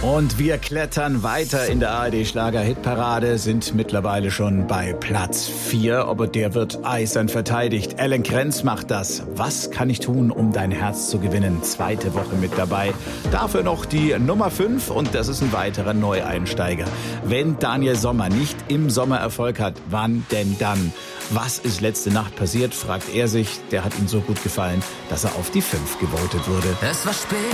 Und wir klettern weiter in der ARD-Schlager-Hitparade, sind mittlerweile schon bei Platz 4, aber der wird eisern verteidigt. Alan Krenz macht das. Was kann ich tun, um dein Herz zu gewinnen? 2. Woche mit dabei. Dafür noch die Nummer 5 und das ist ein weiterer Neueinsteiger. Wenn Daniel Sommer nicht im Sommer Erfolg hat, wann denn dann? Was ist letzte Nacht passiert, fragt er sich. Der hat ihm so gut gefallen, dass er auf die 5 gewotet wurde. Es war spät.